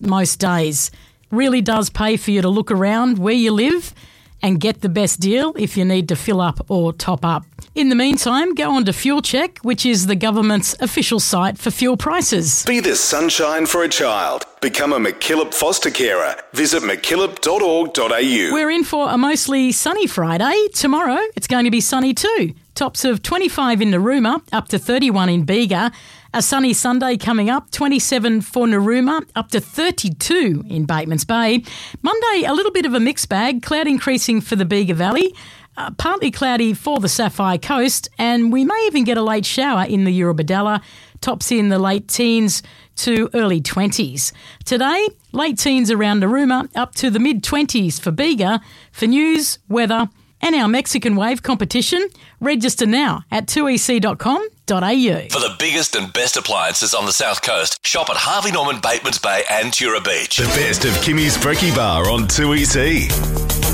most days. Really does pay for you to look around where you live and get the best deal if you need to fill up or top up. In the meantime, go on to Fuel Check, which is the government's official site for fuel prices. Be the sunshine for a child. Become a MacKillop foster carer. Visit mackillop.org.au. We're in for a mostly sunny Friday. Tomorrow, it's going to be sunny too. Tops of 25 in Narooma, up to 31 in Bega. A sunny Sunday coming up, 27 for Narooma, up to 32 in Batemans Bay. Monday, a little bit of a mixed bag, cloud increasing for the Bega Valley, partly cloudy for the Sapphire Coast, and we may even get a late shower in the Eurobodalla, tops in the late teens to early 20s. Today, late teens around Narooma, up to the mid-20s for Bega. For news, weather and our Mexican Wave competition, register now at 2ec.com.au. For the biggest and best appliances on the South Coast, shop at Harvey Norman, Batemans Bay and Tura Beach. The best of Kimmy's Brekkie Bar on 2EC.